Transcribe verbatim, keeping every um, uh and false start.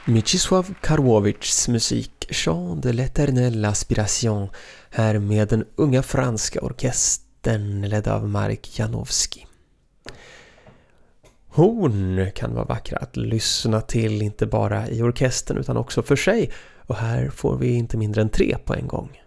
Mieczysław Karłowiczs musik Chant de l'éternelle aspiration här med den unga franska orkestern ledd av Marek Janowski. Horn kan vara vackra att lyssna till, inte bara i orkestern utan också för sig, och här får vi inte mindre än tre på en gång.